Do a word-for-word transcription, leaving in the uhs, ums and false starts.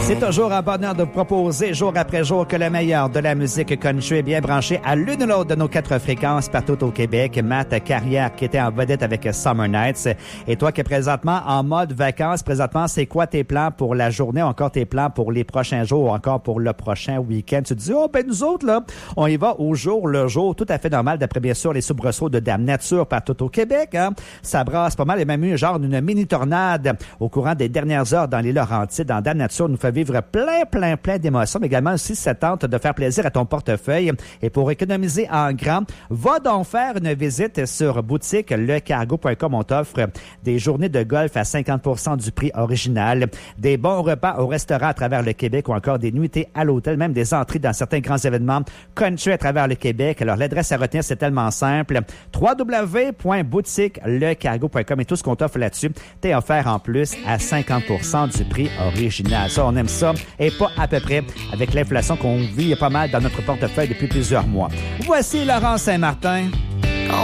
C'est toujours un bonheur de vous proposer jour après jour que le meilleur de la musique country est bien branché à l'une ou l'autre de nos quatre fréquences partout au Québec. Matt Carrière qui était en vedette avec Summer Nights. Et toi qui es présentement en mode vacances, présentement, c'est quoi tes plans pour la journée, encore tes plans pour les prochains jours ou encore pour le prochain week-end? Tu te dis, oh ben nous autres, là, on y va au jour le jour, tout à fait normal d'après bien sûr les soubresauts de Dame Nature partout au Québec. Hein? Ça brasse pas mal. Il y a même eu genre d'une mini-tornade au courant des dernières heures dans les Laurentides. Dans Dame Nature nous fait vivre plein, plein, plein d'émotions, mais également aussi ça tente de faire plaisir à ton portefeuille. Et pour économiser en grand, va donc faire une visite sur boutique le cargo point com. On t'offre des journées de golf à cinquante pour cent du prix original, des bons repas au restaurant à travers le Québec ou encore des nuitées à l'hôtel, même des entrées dans certains grands événements country à travers le Québec. Alors, l'adresse à retenir, c'est tellement simple. w w w point boutique le cargo point com et tout ce qu'on t'offre là-dessus, t'es offert en plus à cinquante pour cent du prix original. Ça, on aime ça. Et pas à peu près avec l'inflation qu'on vit pas mal dans notre portefeuille depuis plusieurs mois. Voici Laurent Saint-Martin.